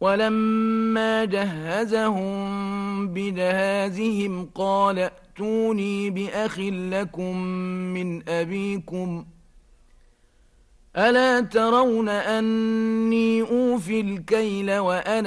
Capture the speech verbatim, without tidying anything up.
ولما جهزهم بجهازهم قال ائتوني بأخ لكم من أبيكم ألا ترون أني أوفي الكيل وأنا